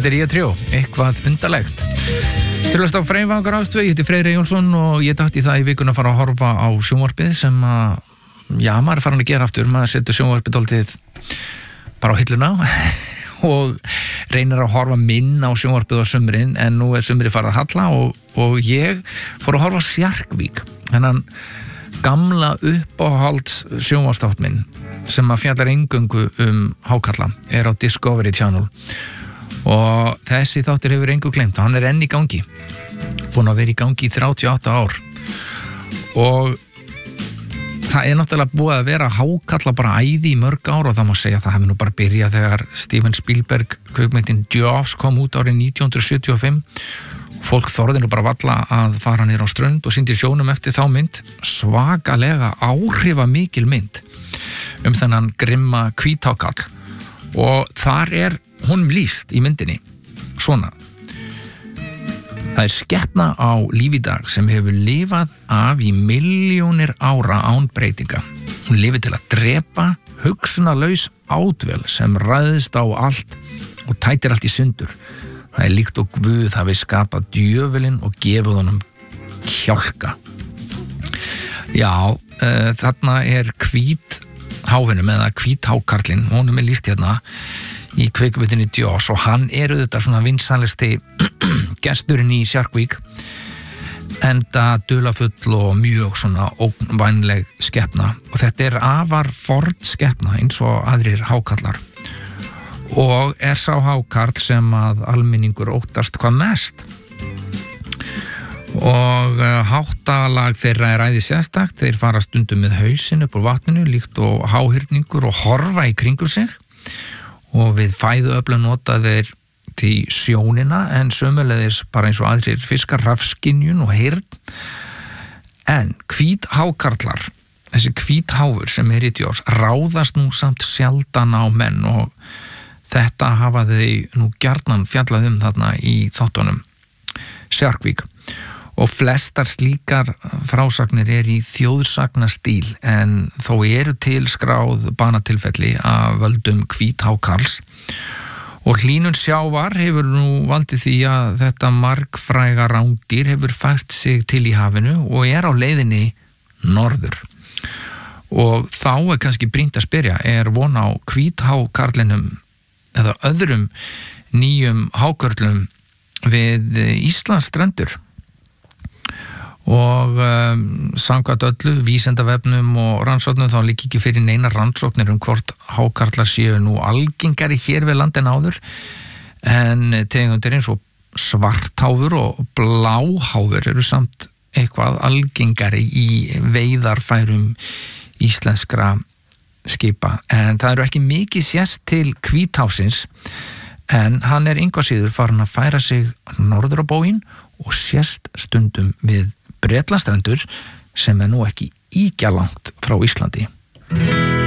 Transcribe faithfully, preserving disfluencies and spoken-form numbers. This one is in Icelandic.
Þetta er ég trjó, eitthvað undarlegt. Til að stá Freyvangar ástveg, ég heiti Freyr Jónsson og ég dætti það í vikuna að fara að horfa á sjónvarpið sem að, já, maður er farin að gera aftur, maður setur sjónvarpið dálítið bara á hilluna og reynir að horfa minn á sjónvarpið á sumrin, en nú er sumri farið að halla og, og ég fór að horfa á Sjarkvík, hennan gamla uppáhalds sjónvarsþátt minn sem að fjallar eingöngu um hákarla, er á Discovery Channel og þessi þáttur hefur engu gleymt, hann er enn í gangi, búin að vera í gangi í þrjátíu og átta ár og það er náttúrulega búið að vera hákalla bara æði í mörg ár og það má segja að það hefði nú bara byrjað þegar Steven Spielberg kvikmyndin Jaws kom út árið nítján hundruð sjötíu og fimm. Fólk þorði nú bara valla að fara niður á strönd og sýndi sjónum eftir þá mynd, svakalega áhrifamikil mynd um þennan grimma hvíthákarl og þar er honum lýst í myndinni svona: það er skepna á lífi í dag sem hefur lifað af í milljónir ára án breytinga. Hún lifir til að drepa, hugsunarlaus átvel sem ræðist á allt og tætir allt í sundur. Það er líkt og Guð hafi skapað djöfulinn og gefið honum kjálka. Já, uh, þarna er hvítháfinum eða hvíthákarlinn, honum er lýst hérna í kvikmyndinni Jaws og hann er auðvitað svona vinsælasti gesturinn í Sjarkvík, enda dularfull og mjög svona ógnvænleg skepna og þetta er afar forn skepna eins og aðrir hákarlar og er sá hákarl sem að almenningur óttast hvað mest og háttalag þeirra er æði sérstakt, þeir fara stundum með hausinn upp úr vatninu líkt og háhyrningur og horfa í kringum sig og við fæðuöflun nota þeir til sjónina en sömuleiðis bara eins og aðrir fiskar rafskynjun og heyrn. En hvíthákarlar, þessi hvítháfur sem er í Jaws, ráðast nú samt sjaldan á menn og þetta hafa þau nú gjarnan fjallað um þarna í þáttunum Sjarkvík og flestar slíkar frásagnir er í þjóðsagnastíl en þó eru til skráð banatilfelli af völdum hvíthákarls og hlýnun sjávar hefur nú valdið því að þetta margfræga rándýr hefur fært sig til í hafinu og er á leiðinni norður og þá er kannski brýnt að spyrja, er von á hvíthákarlinum eða öðrum nýjum hákörlum við Íslandsstrendur og um, samkvæmt öllu vísindavefnum og rannsóknum þá liggi ekki fyrir neina rannsóknir um hvort hákarlar séu nú algengari hér við land en áður en tegundir eins og svartháfur og bláháfur eru samt eitthvað algengari í veiðarfærum íslenskra skipa en það eru ekki mikið sést til hvítháfsins en hann er engu að síður farin að færa sig norður á bóginn og sést stundum við Bretlandsstrendur sem er nú ekki ýkja langt frá Íslandi.